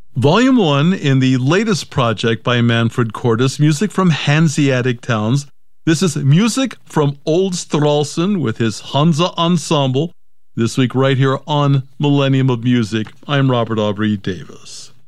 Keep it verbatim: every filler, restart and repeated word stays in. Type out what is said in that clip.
Volume one in the latest project by Manfred Cordes, music from Hanseatic Towns. This is music from Old Stralsund with his Hansa Ensemble. This week right here on Millennium of Music. I'm Robert Aubrey Davis.